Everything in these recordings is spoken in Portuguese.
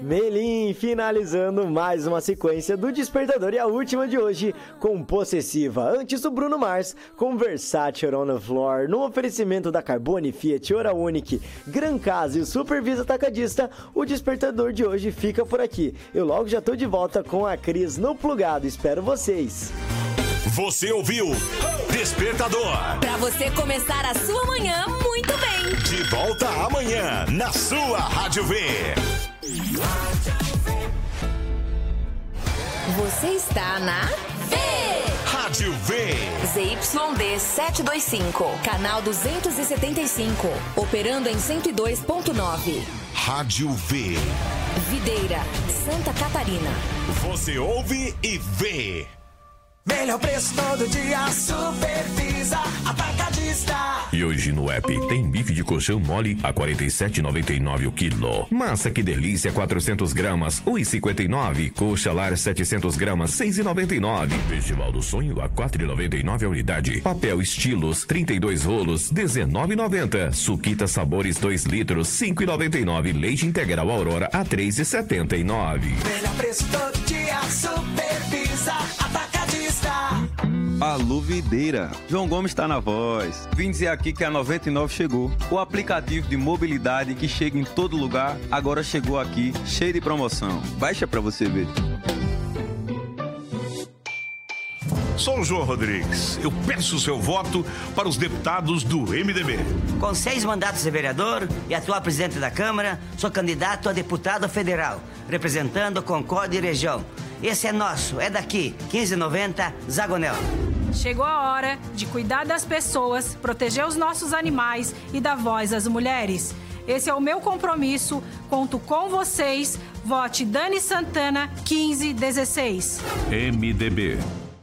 Melim finalizando mais uma sequência do Despertador e a última de hoje com Possessiva. Antes do Bruno Mars com Versace on the Floor. No oferecimento da Carbone, Fiat, Hora Unique, Gran Casa e Supervisa Atacadista, o Despertador de hoje fica por aqui. Eu logo já tô de volta com a Cris no Plugado. Espero vocês. Você ouviu Despertador. Pra você começar a sua manhã muito bem. De volta amanhã na sua Rádio V. Você está na V. Rádio V. ZYD 725, canal 275, operando em 102.9. Rádio V. Videira, Santa Catarina. Você ouve e vê. Melhor preço todo dia, Supervisa Atacadista. E hoje no app tem bife de colchão mole a R$ 47,99 o quilo. Massa que delícia 400 gramas, R$ 1,59. Coxa lar 700 gramas, R$ 6,99. Festival do Sonho a R$ 4,99 a unidade. Papel estilos 32 rolos, R$ 19,90. Suquita Sabores 2 litros, R$ 5,99. Leite integral Aurora a R$ 3,79. Melhor preço todo dia, Supervisa Atacadista. Alô, Videira. João Gomes está na voz. Vim dizer aqui que a 99 chegou. O aplicativo de mobilidade que chega em todo lugar, agora chegou aqui, cheio de promoção. Baixa pra você ver. Sou o João Rodrigues. Eu peço o seu voto para os deputados do MDB. Com 6 mandatos de vereador e atual presidente da Câmara, sou candidato a deputado federal, representando Concórdia e região. Esse é nosso, é daqui, 1590, Zagonel. Chegou a hora de cuidar das pessoas, proteger os nossos animais e dar voz às mulheres. Esse é o meu compromisso, conto com vocês. Vote Dani Santana, 1516. MDB.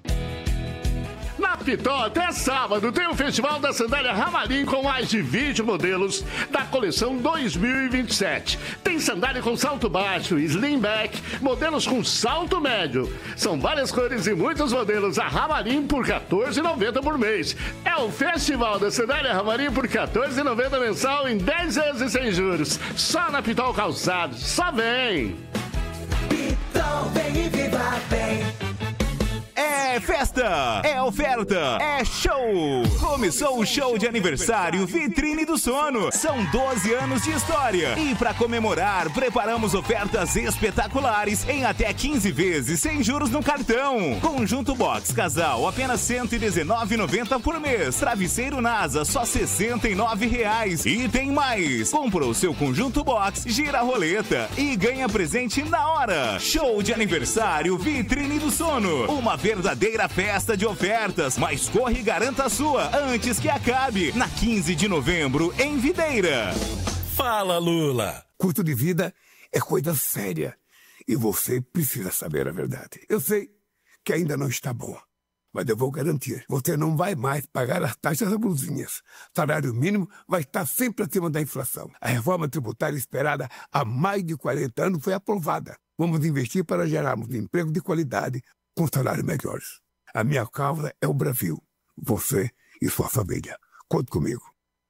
Na Pitol, até sábado, tem o Festival da Sandália Ramarim com mais de 20 modelos da coleção 2027. Tem sandália com salto baixo, slimback, modelos com salto médio. São várias cores e muitos modelos. A Ramarim por R$ 14,90 por mês. É o Festival da Sandália Ramarim por R$ 14,90 mensal em 10 vezes sem juros. Só na Pitol Calçados. Só vem! Pitol, vem e viva bem. É festa, é oferta, é show! Começou o show de aniversário Vitrine do Sono. São 12 anos de história. E para comemorar, preparamos ofertas espetaculares em até 15 vezes sem juros no cartão. Conjunto Box Casal, apenas R$ 119,90 por mês. Travesseiro NASA, só R$ 69,00. E tem mais! Comprou seu Conjunto Box, gira a roleta e ganha presente na hora. Show de aniversário Vitrine do Sono. Uma verdadeira festa de ofertas, mas corre e garanta a sua antes que acabe, na 15 de novembro, em Videira. Fala, Lula. Custo de vida é coisa séria e você precisa saber a verdade. Eu sei que ainda não está bom, mas eu vou garantir, você não vai mais pagar as taxas abusivas. Salário mínimo vai estar sempre acima da inflação. A reforma tributária esperada há mais de 40 anos foi aprovada. Vamos investir para gerarmos emprego de qualidade com salários melhores. A minha causa é o Brasil. Você e sua família. Conte comigo.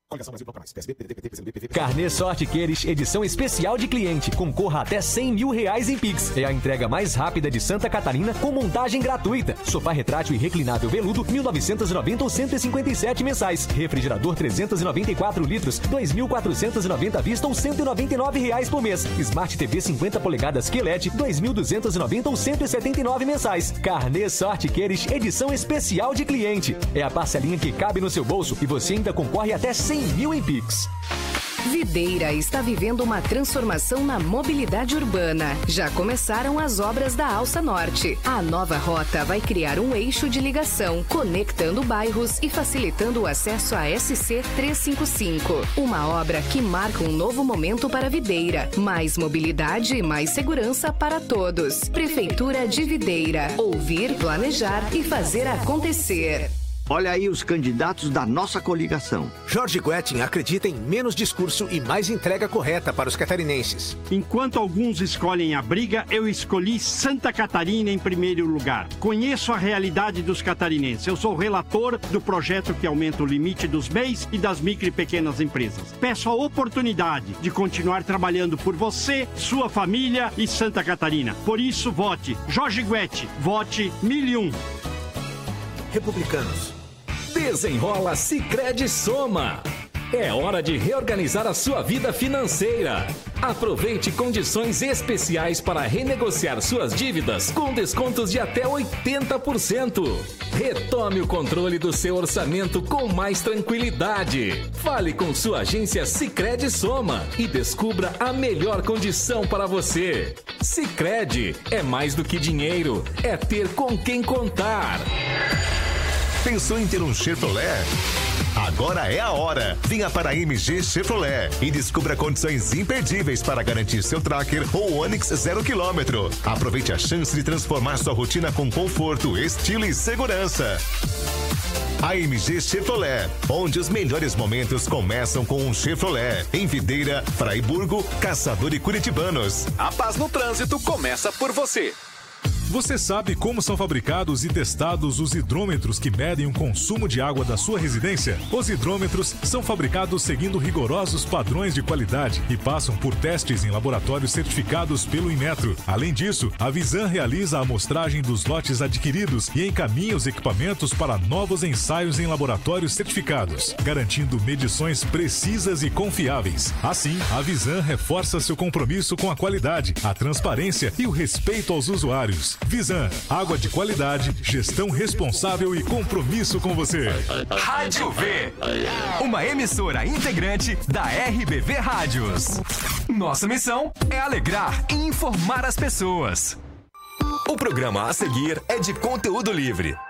Carnê Sorte Queires, edição especial de cliente. Concorra até R$100 mil em Pix. É a entrega mais rápida de Santa Catarina com montagem gratuita. Sofá retrátil e reclinável veludo, 1.990 ou 157 mensais. Refrigerador 394 litros, 2.490 à vista ou R$199 por mês. Smart TV 50 polegadas QLED, 2.290 ou 179 mensais. Carnê Sorte Queires, edição especial de cliente. É a parcelinha que cabe no seu bolso e você ainda concorre até R$100 mil em Pix. Videira está vivendo uma transformação na mobilidade urbana. Já começaram as obras da Alça Norte. A nova rota vai criar um eixo de ligação, conectando bairros e facilitando o acesso à SC 355. Uma obra que marca um novo momento para Videira. Mais mobilidade e mais segurança para todos. Prefeitura de Videira. Ouvir, planejar e fazer acontecer. Olha aí os candidatos da nossa coligação. Jorge Guettin acredita em menos discurso e mais entrega correta para os catarinenses. Enquanto alguns escolhem a briga, eu escolhi Santa Catarina em primeiro lugar. Conheço a realidade dos catarinenses. Eu sou relator do projeto que aumenta o limite dos MEIs e das micro e pequenas empresas. Peço a oportunidade de continuar trabalhando por você, sua família e Santa Catarina. Por isso, vote Jorge Guettin. Vote 1001. Republicanos. Desenrola Sicredi Soma. É hora de reorganizar a sua vida financeira. Aproveite condições especiais para renegociar suas dívidas com descontos de até 80%. Retome o controle do seu orçamento com mais tranquilidade. Fale com sua agência Sicredi Soma e descubra a melhor condição para você. Sicredi é mais do que dinheiro, é ter com quem contar. Pensou em ter um Chevrolet? Agora é a hora. Venha para a MG Chevrolet e descubra condições imperdíveis para garantir seu Tracker ou Onix 0 km. Aproveite a chance de transformar sua rotina com conforto, estilo e segurança. A MG Chevrolet, onde os melhores momentos começam com um Chevrolet. Em Videira, Fraiburgo, Caçador e Curitibanos. A paz no trânsito começa por você. Você sabe como são fabricados e testados os hidrômetros que medem o consumo de água da sua residência? Os hidrômetros são fabricados seguindo rigorosos padrões de qualidade e passam por testes em laboratórios certificados pelo Inmetro. Além disso, a Visan realiza a amostragem dos lotes adquiridos e encaminha os equipamentos para novos ensaios em laboratórios certificados, garantindo medições precisas e confiáveis. Assim, a Visan reforça seu compromisso com a qualidade, a transparência e o respeito aos usuários. Visan, água de qualidade, gestão responsável e compromisso com você. Rádio V, uma emissora integrante da RBV Rádios. Nossa missão é alegrar e informar as pessoas. O programa a seguir é de conteúdo livre.